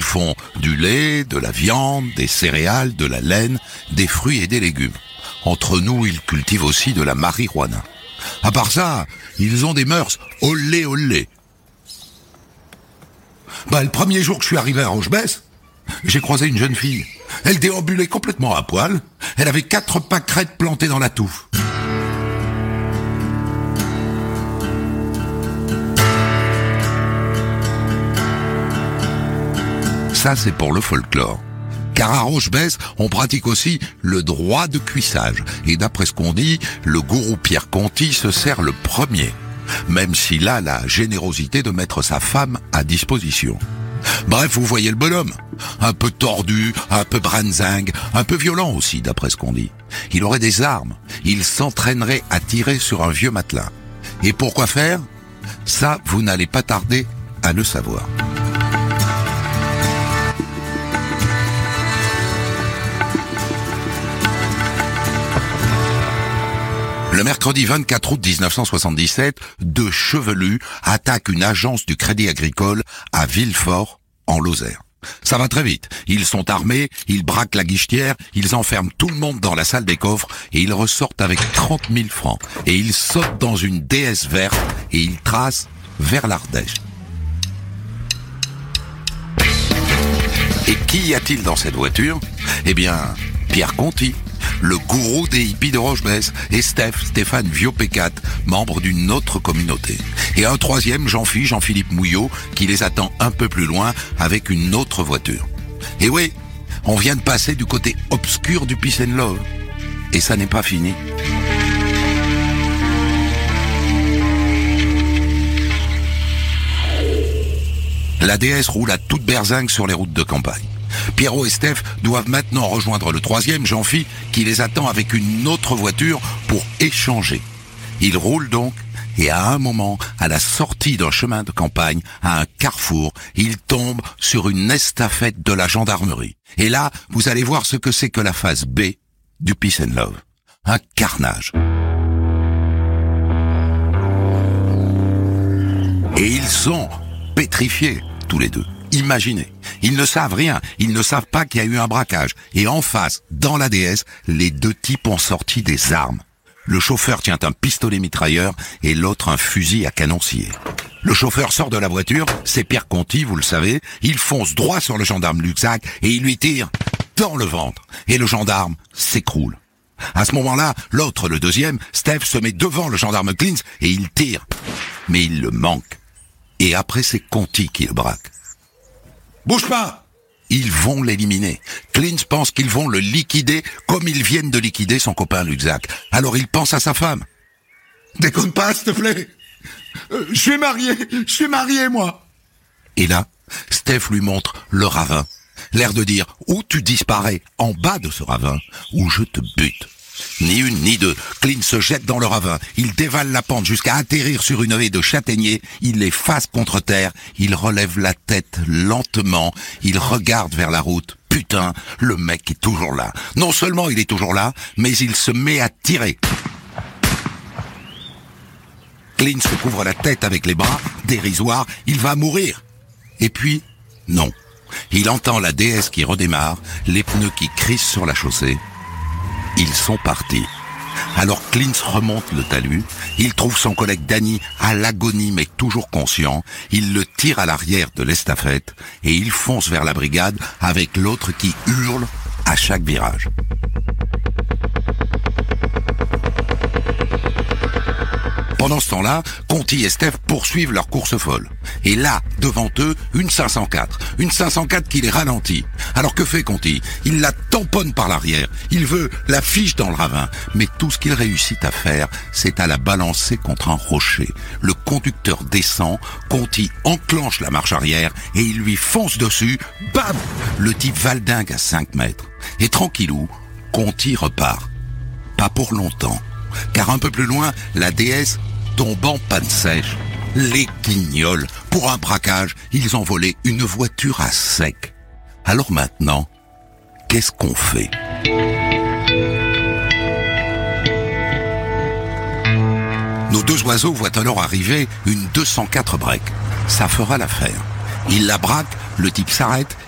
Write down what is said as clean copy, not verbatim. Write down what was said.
font du lait, de la viande, des céréales, de la laine, des fruits et des légumes. Entre nous, ils cultivent aussi de la marijuana. À part ça, ils ont des mœurs olé olé. Le premier jour que je suis arrivé à Rochebesse, j'ai croisé une jeune fille. Elle déambulait complètement à poil. Elle avait 4 pâquerettes plantées dans la touffe. Ça, c'est pour le folklore. Car à Rochebesse, on pratique aussi le droit de cuissage. Et d'après ce qu'on dit, le gourou Pierre Conti se sert le premier. Même s'il a la générosité de mettre sa femme à disposition. Bref, vous voyez le bonhomme. Un peu tordu, un peu branzingue, un peu violent aussi, d'après ce qu'on dit. Il aurait des armes. Il s'entraînerait à tirer sur un vieux matelas. Et pourquoi faire? Ça, vous n'allez pas tarder à le savoir. Le mercredi 24 août 1977, 2 chevelus attaquent une agence du Crédit Agricole à Villefort, en Lozère. Ça va très vite. Ils sont armés, ils braquent la guichetière, ils enferment tout le monde dans la salle des coffres et ils ressortent avec 30 000 francs. Et ils sautent dans une DS verte et ils tracent vers l'Ardèche. Et qui y a-t-il dans cette voiture? Eh bien, Pierre Conti, le gourou des hippies de Rochebesse, et Stéphane Viopécat, membre d'une autre communauté. Et un troisième, Jean-Philippe Mouillot, qui les attend un peu plus loin avec une autre voiture. Et oui, on vient de passer du côté obscur du Peace and Love. Et ça n'est pas fini. La DS roule à toute berzingue sur les routes de campagne. Pierrot et Steph doivent maintenant rejoindre le troisième, Jean-Phi, qui les attend avec une autre voiture pour échanger. Ils roulent donc, et à un moment, à la sortie d'un chemin de campagne, à un carrefour, ils tombent sur une estafette de la gendarmerie. Et là, vous allez voir ce que c'est que la phase B du Peace and Love. Un carnage. Et ils sont pétrifiés, tous les deux. Imaginez, ils ne savent rien, ils ne savent pas qu'il y a eu un braquage. Et en face, dans la DS, les 2 types ont sorti des armes. Le chauffeur tient un pistolet mitrailleur et l'autre un fusil à canon scié. Le chauffeur sort de la voiture, c'est Pierre Conti, vous le savez, il fonce droit sur le gendarme Luxac et il lui tire dans le ventre. Et le gendarme s'écroule. À ce moment-là, l'autre, le deuxième, Steph, se met devant le gendarme Klintz et il tire. Mais il le manque. Et après, c'est Conti qui le braque. Bouge pas! Ils vont l'éliminer. Klintz pense qu'ils vont le liquider comme ils viennent de liquider son copain Luxac. Alors il pense à sa femme. Déconne pas, s'il te plaît. Je suis marié, moi. Et là, Steph lui montre le ravin. L'air de dire, ou tu disparais en bas de ce ravin, ou je te bute. Ni une ni deux. Klintz se jette dans le ravin. Il dévale la pente jusqu'à atterrir sur une haie de châtaigniers. Il les face contre terre. Il relève la tête lentement. Il regarde vers la route. Putain, le mec est toujours là. Non seulement il est toujours là, mais il se met à tirer. Klintz se couvre la tête avec les bras. Dérisoire, il va mourir. Et puis, non. Il entend la DS qui redémarre, les pneus qui crissent sur la chaussée. Ils sont partis. Alors Klintz remonte le talus, il trouve son collègue Danny à l'agonie mais toujours conscient, il le tire à l'arrière de l'estafette et il fonce vers la brigade avec l'autre qui hurle à chaque virage. Pendant ce temps-là, Conti et Steph poursuivent leur course folle. Et là, devant eux, une 504. Une 504 qui les ralentit. Alors que fait Conti? Il la tamponne par l'arrière. Il veut la fiche dans le ravin. Mais tout ce qu'il réussit à faire, c'est à la balancer contre un rocher. Le conducteur descend, Conti enclenche la marche arrière et il lui fonce dessus. Bam! Le type valdingue à 5 mètres. Et tranquillou, Conti repart. Pas pour longtemps. Car un peu plus loin, la DS tombe en panne sèche. Les guignols, pour un braquage, ils ont volé une voiture à sec. Alors maintenant, qu'est-ce qu'on fait? Nos 2 oiseaux voient alors arriver une 204 break. Ça fera l'affaire. Ils la braquent, le type s'arrête